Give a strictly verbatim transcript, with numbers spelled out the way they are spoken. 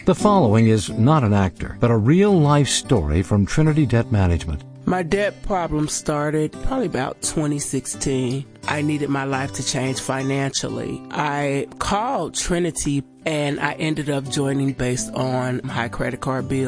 The following is not an actor, but a real-life story from Trinity Debt Management. My debt problem started probably about twenty sixteen. I needed my life to change financially. I called Trinity and I ended up joining based on high credit card bills.